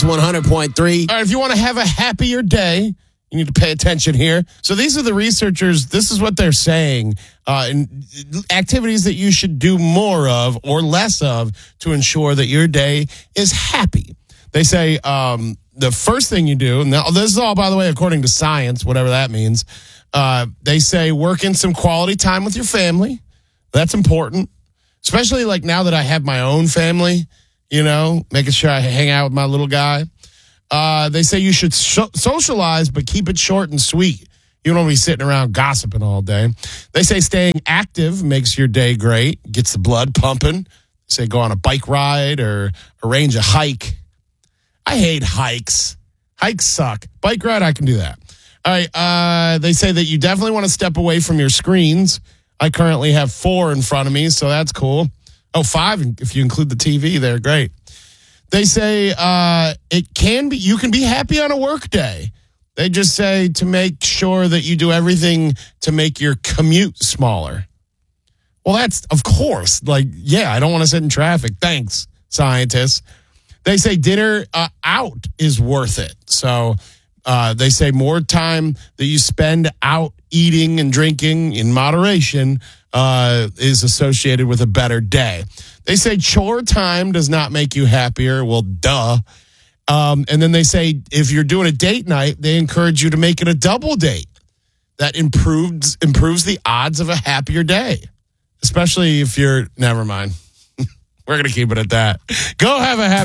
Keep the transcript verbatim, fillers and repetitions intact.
one hundred point three. All right, if you want to have a happier day, you need to pay attention here. So these are the researchers. This is what they're saying. Uh, in activities that you should do more of or less of to ensure that your day is happy. They say um, the first thing you do, and this is all, by the way, according to science, whatever that means. Uh, they say work in some quality time with your family. That's important, especially like now that I have my own family, you know, making sure I hang out with my little guy. Uh, they say you should so- socialize, but keep it short and sweet. You don't want to be sitting around gossiping all day. They say staying active makes your day great, gets the blood pumping. Say go on a bike ride or arrange a hike. I hate hikes. Hikes suck. Bike ride, I can do that. All right. Uh, they say that you definitely want to step away from your screens. I currently have four in front of me, so that's cool. Oh, five if you include the T V there. Great. They say uh, it can be, you can be happy on a work day. They just say to make sure that you do everything to make your commute smaller. Well, that's, of course, like, yeah, I don't want to sit in traffic. Thanks, scientists. They say dinner uh, out is worth it. So uh, they say more time that you spend out eating and drinking in moderation uh, is associated with a better day. They say chore time does not make you happier. Well, duh. Um, and then they say if you're doing a date night, they encourage you to make it a double date. That improves improves the odds of a happier day, especially if you're, never mind. We're going to keep it at that. Go have a happy